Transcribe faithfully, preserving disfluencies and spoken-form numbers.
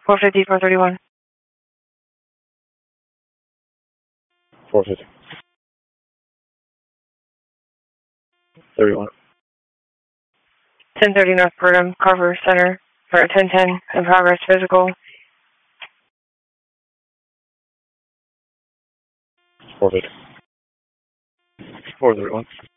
four fifty, four thirty-one. four fifty. thirty-one. ten thirty North Burnham, Carver Center, for ten ten, in progress, physical. four fifty. four thirty-one.